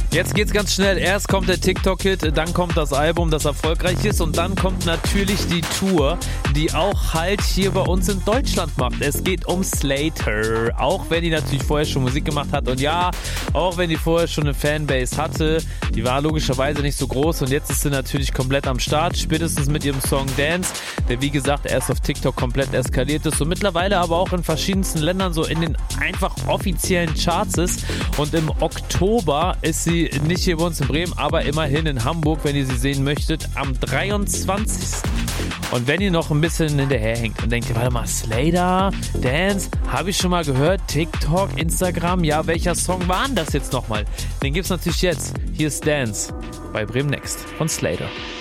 Jetzt geht's ganz schnell. Erst kommt der TikTok-Hit, dann kommt das Album, das erfolgreich ist und dann kommt natürlich die Tour, die auch Halt hier bei uns in Deutschland macht. Es geht um Slater, auch wenn die natürlich vorher schon Musik gemacht hat und ja, auch wenn die vorher schon eine Fanbase hatte, die war logischerweise nicht so groß und jetzt ist sie natürlich komplett am Start, spätestens mit ihrem Song Dance, der wie gesagt erst auf TikTok komplett eskaliert ist und mittlerweile aber auch in verschiedensten Ländern so in den einfach offiziellen Charts ist und im Oktober ist sie nicht hier bei uns in Bremen, aber immerhin in Hamburg, wenn ihr sie sehen möchtet, am 23. Und wenn ihr noch ein bisschen hinterherhängt und denkt, warte mal, Slater, Dance, habe ich schon mal gehört, TikTok, Instagram, ja, welcher Song war denn das jetzt nochmal? Den gibt's natürlich jetzt. Hier ist Dance bei Bremen Next von Slater.